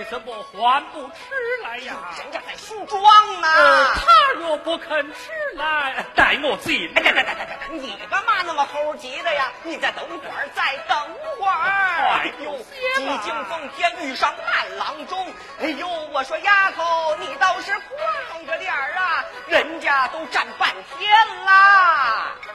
什么还不吃来呀？ 人家在梳妆呢。 他若不肯吃来，带我进。 你干嘛那么猴急的呀？你再等会儿，再等会儿。哎呦，急惊风天遇上慢郎中。哎呦，我说丫头，你倒是快着点儿啊，人家都站半天啦。